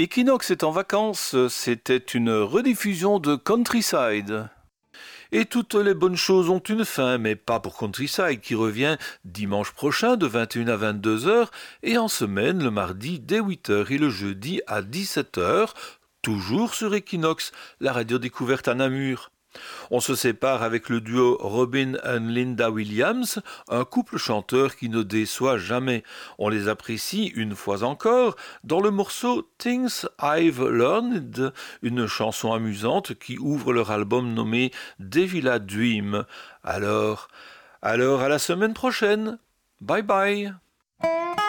Equinox est en vacances, c'était une rediffusion de Countryside. Et toutes les bonnes choses ont une fin, mais pas pour Countryside qui revient dimanche prochain de 21 à 22 heures et en semaine le mardi dès 8 heures et le jeudi à 17 heures, toujours sur Equinox, la radio découverte à Namur. On se sépare avec le duo Robin et Linda Williams, un couple chanteur qui ne déçoit jamais. On les apprécie une fois encore dans le morceau Things I've Learned, une chanson amusante qui ouvre leur album nommé Devilla Dream. Alors à la semaine prochaine. Bye bye.